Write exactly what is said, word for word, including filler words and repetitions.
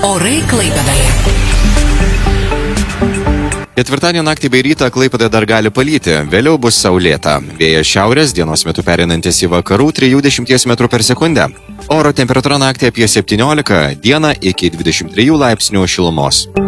Orai Klaipėdoje. Ketvirtadienio naktį bei rytą Klaipėdoje dar gali palyti, vėliau bus saulėta. Vėjas šiaurės, dienos metu pereinantis į vakarų trijų dešimties metrų per sekundę. Oro temperatūra naktį apie septyniolika, dieną iki dvidešimt trijų laipsnių šilumos.